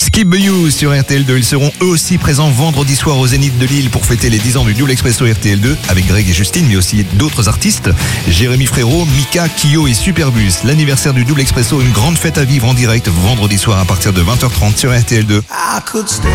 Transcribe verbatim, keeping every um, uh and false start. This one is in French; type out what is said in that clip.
Skip You sur R T L deux. Ils seront eux aussi présents vendredi soir au Zénith de Lille pour fêter les dix ans du Double Expresso R T L deux avec Greg et Justine, mais aussi d'autres artistes. Jérémy Frérot, Mika, Kyo et Superbus. L'anniversaire du Double Expresso, une grande fête à vivre en direct vendredi soir à partir de vingt heures trente sur R T L deux.